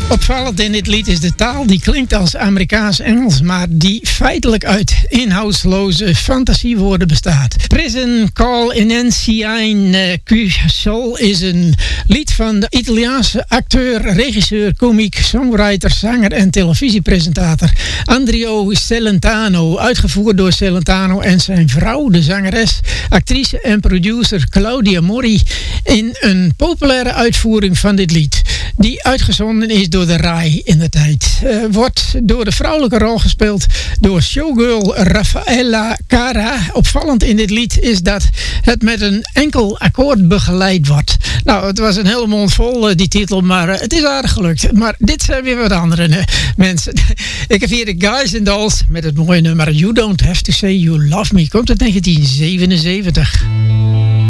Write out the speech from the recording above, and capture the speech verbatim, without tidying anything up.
Opvallend in dit lied is de taal die klinkt als Amerikaans-Engels, maar die feitelijk uit inhoudsloze fantasiewoorden bestaat. Prison Call Innocente Q Sol is een lied van de Italiaanse acteur, regisseur, komiek, songwriter, zanger en televisiepresentator Andrea Celentano, uitgevoerd door Celentano en zijn vrouw, de zangeres, actrice en producer Claudia Mori, in een populaire uitvoering van dit lied, die uitgezonden is door de R A I in de tijd. Uh, wordt door de vrouwelijke rol gespeeld door showgirl Raffaella Cara. Opvallend in dit lied is dat het met een enkel akkoord begeleid wordt. Nou, het was een hele mond vol, uh, die titel, maar uh, het is aardig gelukt. Maar dit zijn weer wat andere uh, mensen. Ik heb hier de Guys and Dolls met het mooie nummer You Don't Have to Say You Love Me. Komt uit negentien zevenenzeventig.